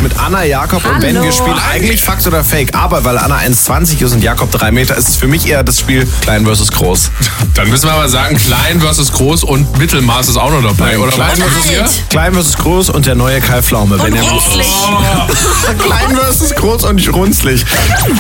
mit Anna, Jakob und Ben gespielt. Eigentlich Fakt oder Fake. Aber weil Anna 1,20 ist und Jakob 3 Meter, ist es für mich eher das Spiel Klein versus Groß. Dann müssen wir aber sagen, Klein versus Groß und Mittelmaß ist auch noch dabei. Oder Klein versus hier? Klein versus Groß und der neue Kai Pflaume. Und runzlig. Klein versus Groß und runzlig.